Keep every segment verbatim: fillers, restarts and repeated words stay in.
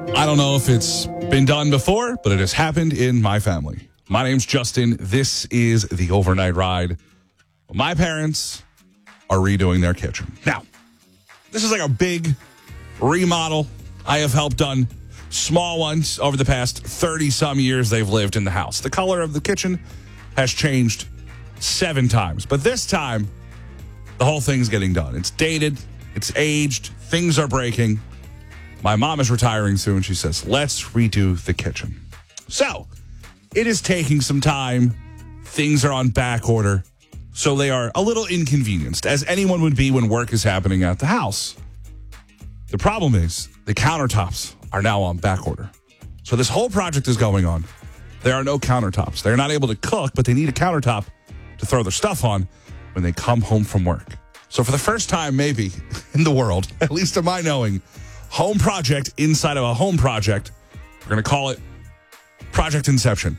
I don't know if it's been done before, but it has happened in my family. My name's Justin. This is the Overnight Ride. My parents are redoing their kitchen. Now, this is like a big remodel I have helped done. Small ones over the past thirty-some years they've lived in the house. The color of the kitchen has changed seven times. But this time, the whole thing's getting done. It's dated. It's aged. Things are breaking. My mom is retiring soon. She says, let's redo the kitchen. So, it is taking some time. Things are on back order. So they are a little inconvenienced, as anyone would be when work is happening at the house. The problem is the countertops are now on back order. So this whole project is going on. There are no countertops. They're not able to cook, but they need a countertop to throw their stuff on when they come home from work. So for the first time, maybe, in the world, at least to my knowing, home project inside of a home project, we're going to call it Project Inception.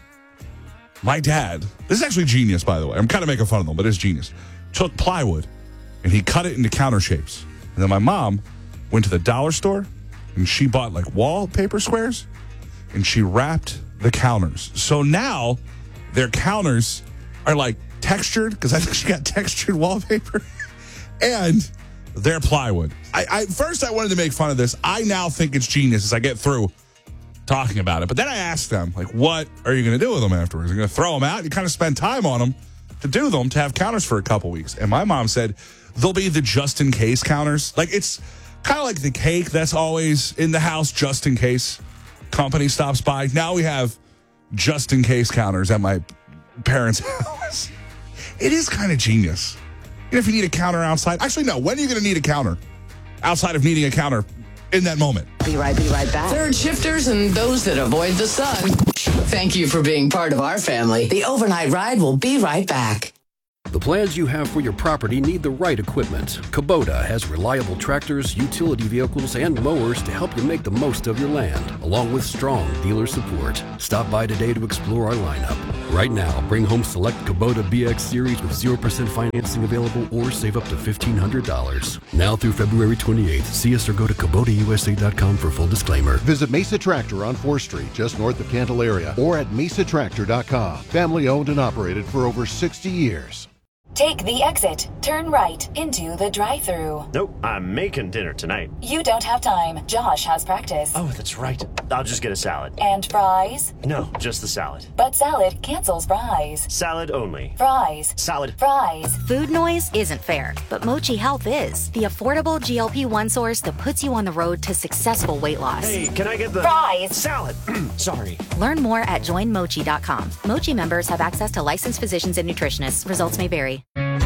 My dad, this is actually genius, by the way. I'm kind of making fun of them, but it's genius. Took plywood, and he cut it into counter shapes. And then my mom went to the dollar store, and she bought, like, wallpaper squares, and she wrapped the counters. So now their counters are, like, textured, because I think she got textured wallpaper, and they're plywood. I, I First, I wanted to make fun of this. I now think it's genius as I get through talking about it. But then I asked them, like, what are you going to do with them afterwards? Are you going to throw them out? You kind of spend time on them to do them, to have counters for a couple weeks. And my mom said, they'll be the just-in-case counters. Like, it's kind of like the cake that's always in the house just in case company stops by. Now we have just-in-case counters at my parents' house. It is kind of genius. And if you need a counter outside, actually, no, when are you going to need a counter outside of needing a counter in that moment? Be right, be right back. Third shifters and those that avoid the sun. Thank you for being part of our family. The Overnight Ride will be right back. The plans you have for your property need the right equipment. Kubota has reliable tractors, utility vehicles, and mowers to help you make the most of your land, along with strong dealer support. Stop by today to explore our lineup. Right now, bring home select Kubota B X Series with zero percent financing available or save up to fifteen hundred dollars. Now through February twenty-eighth, see us or go to Kubota U S A dot com for full disclaimer. Visit Mesa Tractor on fourth Street, just north of Candelaria, or at mesa tractor dot com. Family owned and operated for over sixty years. Take the exit. Turn right into the drive-thru. Nope, I'm making dinner tonight. You don't have time. Josh has practice. Oh, that's right. I'll just get a salad. And fries? No, just the salad. But salad cancels fries. Salad only. Fries. Salad. Fries. Food noise isn't fair, but Mochi Health is. The affordable G L P one source that puts you on the road to successful weight loss. Hey, can I get the... Fries. Salad. Sorry. Learn more at join mochi dot com. Mochi members have access to licensed physicians and nutritionists. Results may vary.